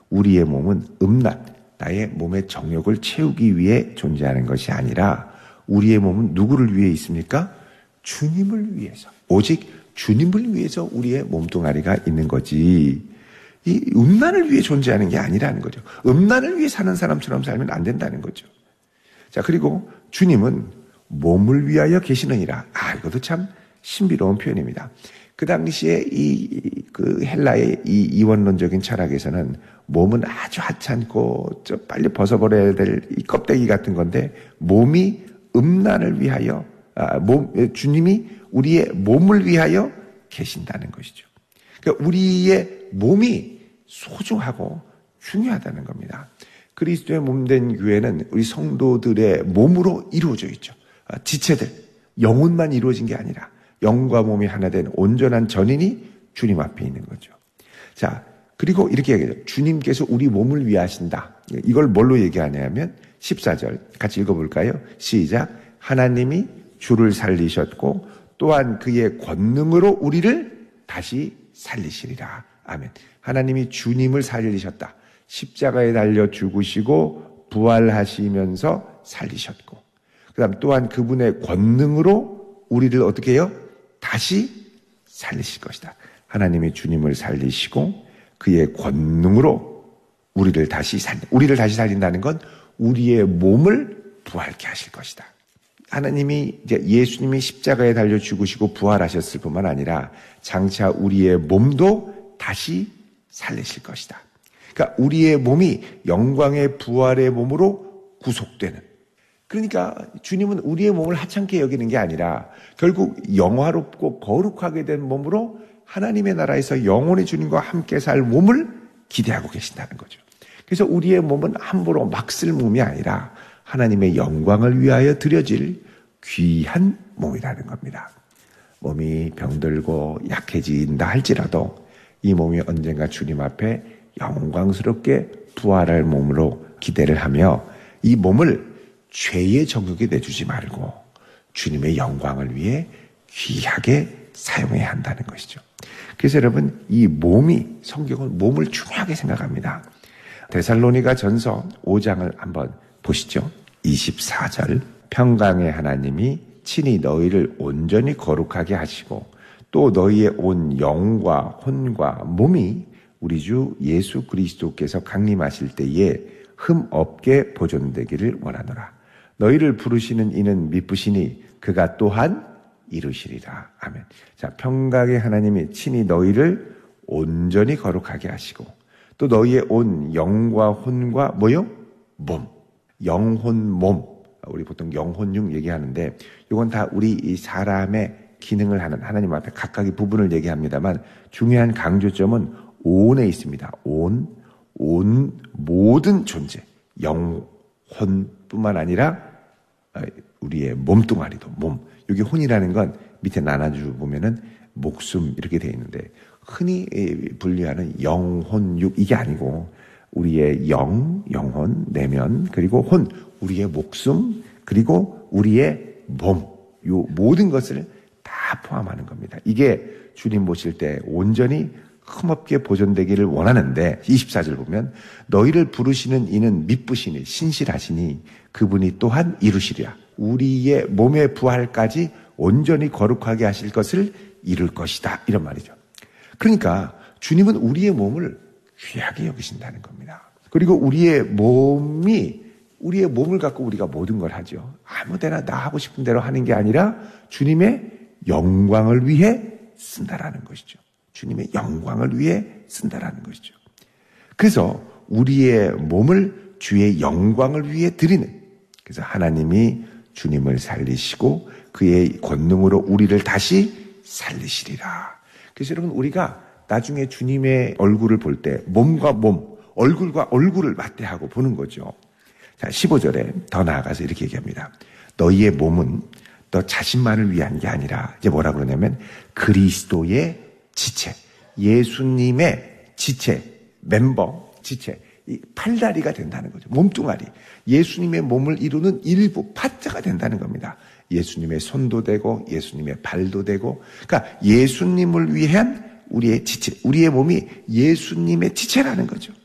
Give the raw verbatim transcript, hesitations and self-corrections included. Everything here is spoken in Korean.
우리의 몸은 음란, 나의 몸의 정욕을 채우기 위해 존재하는 것이 아니라 우리의 몸은 누구를 위해 있습니까? 주님을 위해서. 오직 주님을 위해서 우리의 몸뚱아리가 있는 거지. 이 음란을 위해 존재하는 게 아니라는 거죠. 음란을 위해 사는 사람처럼 살면 안 된다는 거죠. 자, 그리고 주님은 몸을 위하여 계시느니라. 아, 이것도 참 신비로운 표현입니다. 그 당시에 이, 그 헬라의 이 이원론적인 철학에서는 몸은 아주 하찮고 저 빨리 벗어버려야 될 이 껍데기 같은 건데 몸이 음란을 위하여, 아, 몸, 주님이 우리의 몸을 위하여 계신다는 것이죠. 그러니까 우리의 몸이 소중하고 중요하다는 겁니다. 그리스도의 몸된 교회는 우리 성도들의 몸으로 이루어져 있죠. 지체들, 영혼만 이루어진 게 아니라 영과 몸이 하나 된 온전한 전인이 주님 앞에 있는 거죠. 자, 그리고 이렇게 얘기해요. 주님께서 우리 몸을 위하신다. 이걸 뭘로 얘기하냐면 십사 절 같이 읽어볼까요? 시작. 하나님이 주를 살리셨고 또한 그의 권능으로 우리를 다시 살리시리라. 아멘. 하나님이 주님을 살리셨다. 십자가에 달려 죽으시고 부활하시면서 살리셨고 그 다음 또한 그분의 권능으로 우리를 어떻게 해요? 다시 살리실 것이다. 하나님이 주님을 살리시고 그의 권능으로 우리를 다시 살리, 우리를 다시 살린다는 건 우리의 몸을 부활케 하실 것이다. 하나님이 이제 예수님이 십자가에 달려 죽으시고 부활하셨을 뿐만 아니라 장차 우리의 몸도 다시 살리실 것이다. 그러니까 우리의 몸이 영광의 부활의 몸으로 구속되는. 그러니까 주님은 우리의 몸을 하찮게 여기는 게 아니라 결국 영화롭고 거룩하게 된 몸으로 하나님의 나라에서 영원히 주님과 함께 살 몸을 기대하고 계신다는 거죠. 그래서 우리의 몸은 함부로 막 쓸 몸이 아니라 하나님의 영광을 위하여 드려질 귀한 몸이라는 겁니다. 몸이 병들고 약해진다 할지라도 이 몸이 언젠가 주님 앞에 영광스럽게 부활할 몸으로 기대를 하며 이 몸을 죄의 정욕에 내주지 말고 주님의 영광을 위해 귀하게 사용해야 한다는 것이죠. 그래서 여러분 이 몸이 성경은 몸을 중요하게 생각합니다. 데살로니가 전서 오 장을 한번 보시죠. 이십사 절 평강의 하나님이 친히 너희를 온전히 거룩하게 하시고 또 너희의 온 영과 혼과 몸이 우리 주 예수 그리스도께서 강림하실 때에 흠 없게 보존되기를 원하노라. 너희를 부르시는 이는 미쁘시니 그가 또한 이루시리라. 아멘. 자, 평강의 하나님이 친히 너희를 온전히 거룩하게 하시고 또 너희의 온 영과 혼과 뭐요? 몸. 영혼 몸. 우리 보통 영혼육 얘기하는데 이건 다 우리 이 사람의 기능을 하는 하나님 앞에 각각의 부분을 얘기합니다만 중요한 강조점은 온에 있습니다. 온, 온 모든 존재. 영혼뿐만 아니라 우리의 몸뚱아리도 몸. 여기 혼이라는 건 밑에 나눠주 보면은 목숨 이렇게 되어 있는데 흔히 분류하는 영혼육 이게 아니고 우리의 영, 영혼, 내면 그리고 혼, 우리의 목숨 그리고 우리의 몸. 요 모든 것을 다 포함하는 겁니다. 이게 주님 보실 때 온전히 흠없게 보존되기를 원하는데 이십사 절 보면 너희를 부르시는 이는 미쁘시니 신실하시니 그분이 또한 이루시리라. 우리의 몸의 부활까지 온전히 거룩하게 하실 것을 이룰 것이다. 이런 말이죠. 그러니까 주님은 우리의 몸을 귀하게 여기신다는 겁니다. 그리고 우리의 몸이 우리의 몸을 갖고 우리가 모든 걸 하죠. 아무데나 나 하고 싶은 대로 하는 게 아니라 주님의 영광을 위해 쓴다라는 것이죠. 주님의 영광을 위해 쓴다라는 것이죠. 그래서 우리의 몸을 주의 영광을 위해 드리는, 그래서 하나님이 주님을 살리시고 그의 권능으로 우리를 다시 살리시리라. 그래서 여러분 우리가 나중에 주님의 얼굴을 볼 때 몸과 몸, 얼굴과 얼굴을 맞대하고 보는 거죠. 자, 십오 절에 더 나아가서 이렇게 얘기합니다. 너희의 몸은 너 자신만을 위한 게 아니라 이제 뭐라 그러냐면 그리스도의 지체, 예수님의 지체, 멤버, 지체, 이 팔다리가 된다는 거죠. 몸뚱아리. 예수님의 몸을 이루는 일부, 파트가 된다는 겁니다. 예수님의 손도 되고 예수님의 발도 되고, 그러니까 예수님을 위한 우리의 지체, 우리의 몸이 예수님의 지체라는 거죠.